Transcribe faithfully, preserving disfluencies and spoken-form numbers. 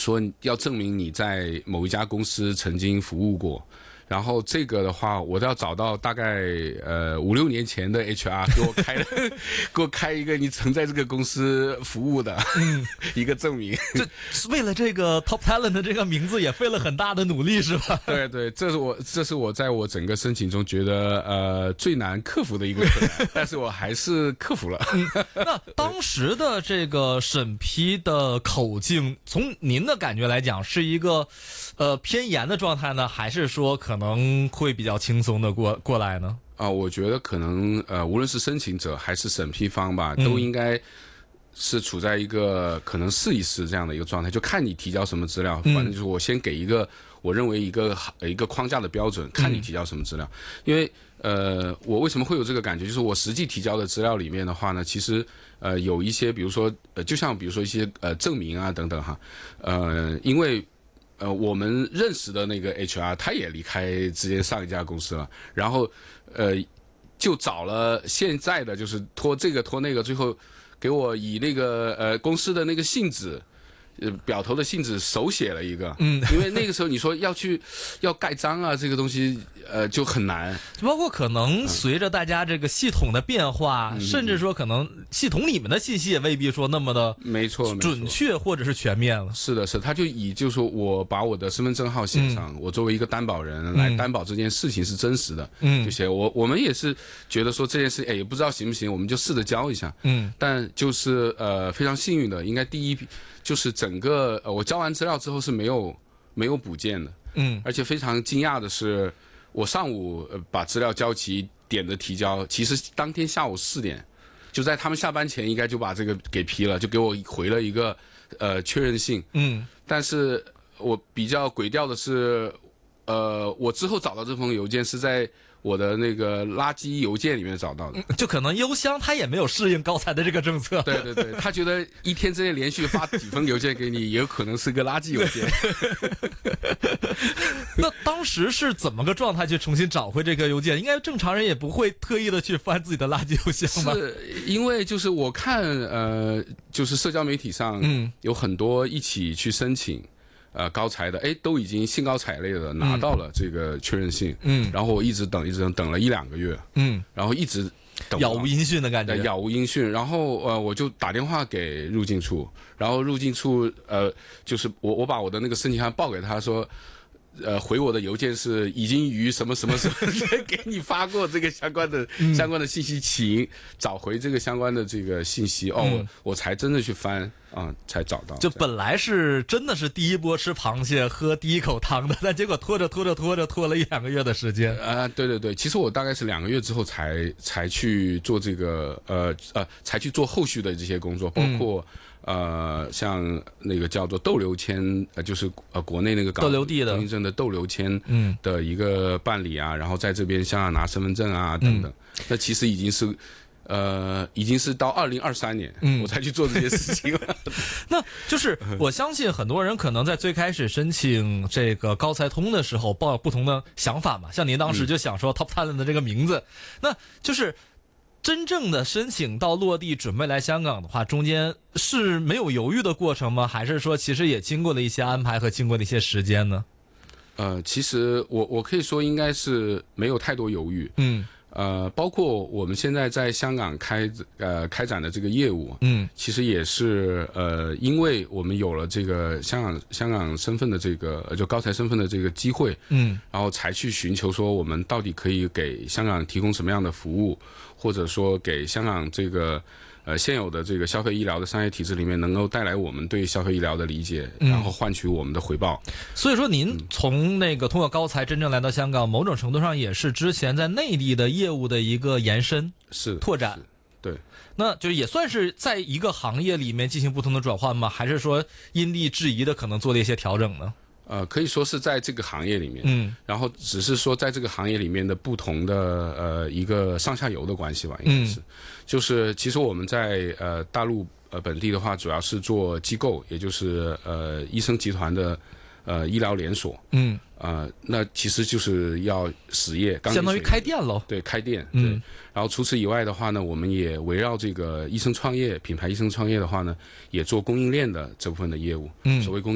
说要证明你在某一家公司曾经服务过。然后这个的话，我都要找到大概呃五六年前的 H R 给我开了，给我开一个你曾在这个公司服务的、嗯、一个证明。 这为了这个 Top Talent 的这个名字也费了很大的努力，是吧？ 对对，这是我这是我在我整个申请中觉得呃最难克服的一个困难，但是我还是克服了。 嗯、那当时的这个审批的口径，从您的感觉来讲，是一个呃偏严的状态呢，还是说可能可能会比较轻松的过过来呢？ 啊，我觉得可能呃，无论是申请者还是审批方吧，都应该是处在一个可能试一试这样的一个状态，就看你提交什么资料，反正就是我先给一个我认为一个一个框架的标准，看你提交什么资料。因为呃，我为什么会有这个感觉，就是我实际提交的资料里面的话呢，其实呃有一些，比如说呃，就像比如说一些呃证明啊等等哈，呃，因为。呃，我们认识的那个 H R 他也离开之前上一家公司了，然后呃就找了现在的，就是拖这个拖那个，最后给我以那个呃公司的那个信纸。呃，表头的信纸手写了一个，嗯，因为那个时候你说要去要盖章啊，这个东西呃就很难， 包括可能随着大家这个系统的变化，嗯、甚至说可能系统里面的信息也未必说那么的没错准确或者是全面了。 是的，是的，他就以就是说我把我的身份证号写上，嗯、我作为一个担保人来担保这件事情是真实的，嗯，就写我我们也是觉得说这件事哎也不知道行不行，我们就试着交一下，嗯，但就是呃非常幸运的，应该第一批。就是整个呃，我交完资料之后是没有没有补件的，嗯，而且非常惊讶的是，我上午呃把资料交齐，点的提交，其实当天下午四点，就在他们下班前应该就把这个给批了，就给我回了一个呃确认信，嗯，但是我比较诡调的是，呃，我之后找到这封邮件是在。我的那个垃圾邮件里面找到的， 就可能邮箱它也没有适应高才的这个政策。 对对对，他觉得一天之内连续发几封邮件给你，也有可能是个垃圾邮件。 那当时是怎么个状态去重新找回这个邮件？应该正常人也不会特意的去翻自己的垃圾邮箱吧？ 是因为就是我看呃，就是社交媒体上嗯有很多一起去申请。呃，高才的，哎，都已经兴高采烈的拿到了这个确认信，嗯，然后我一直等，一直等，等了一两个月，嗯，然后一直等杳无音讯的感觉， 杳无音讯，然后呃，我就打电话给入境处，然后入境处呃，就是我我把我的那个申请函报给他说。呃，回我的邮件是已经于什么什么什么给你发过这个相关的、嗯、相关的信息，请找回这个相关的这个信息哦，嗯、我, 我才真的去翻啊、嗯，才找到。 就本来是真的是第一波吃螃蟹喝第一口汤的，但结果拖着拖着拖着拖了一两个月的时间。 啊、呃，对对对，其实我大概是两个月之后才才去做这个呃呃，才去做后续的这些工作，包括。嗯呃，像那个叫做逗留签，呃，就是呃国内那个逗留地的通行证的逗留签的一个办理啊，嗯、然后在这边香港拿身份证啊等等，嗯、那其实已经是。呃，已经是到二零二三年，嗯，我才去做这些事情了。 那就是我相信很多人可能在最开始申请这个高才通的时候，抱有不同的想法嘛。像您当时就想说 Top Talent 的这个名字，嗯、那就是真正的申请到落地准备来香港的话，中间是没有犹豫的过程吗？还是说其实也经过了一些安排和经过了一些时间呢？ 呃，其实我我可以说应该是没有太多犹豫，嗯。呃，包括我们现在在香港开呃开展的这个业务，嗯，其实也是呃，因为我们有了这个香港香港身份的这个就高才身份的这个机会，嗯，然后才去寻求说我们到底可以给香港提供什么样的服务，或者说给香港这个呃现有的这个消费医疗的商业体制里面能够带来我们对消费医疗的理解，嗯、然后换取我们的回报。 所以说，您从那个通过高才真正来到香港，某种程度上也是之前在内地的业务的一个延伸， 是拓展。 对， 那就是也算是在一个行业里面进行不同的转换吗？还是说因地制宜的可能做了一些调整呢？ 呃，可以说是在这个行业里面，嗯，然后只是说在这个行业里面的不同的呃一个上下游的关系吧，应该是，嗯、就是其实我们在呃大陆呃本地的话，主要是做机构，也就是呃医生集团的呃医疗连锁，嗯，呃，那其实就是要实业， 相当于开店喽， 对，开店，对。嗯、然后除此以外的话呢，我们也围绕这个医生创业、品牌医生创业的话呢，也做供应链的这部分的业务，嗯，所谓供